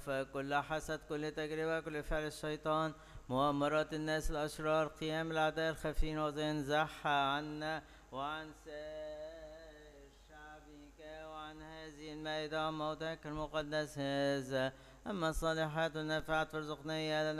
خوف، كل حسد، كل تجربة، كل فعل الشيطان، مؤامرات الناس الأشرار، قيام الأعداء الخفين، وزنزعها عنا وعن سائر شعبك وعن هذه المائدة وعن موضعك المقدس هذا. أما الصالحات والنافعات فارزقنا إياها